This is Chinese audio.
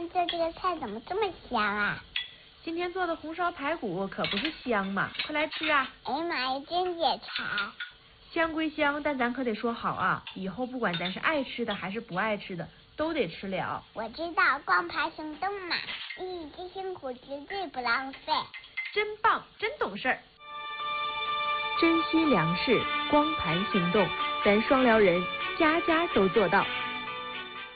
天做这个菜怎么这么香啊？ 今天做的红烧排骨可不是香嘛，快来吃啊！ 哎呀妈呀，真解馋！ 香归香，但咱可得说好啊，以后不管咱是爱吃的还是不爱吃的，都得吃了。 我知道，光盘行动嘛，一己辛苦绝对不浪费。 真棒，真懂事儿。珍惜粮食，光盘行动，咱双辽人家家都做到。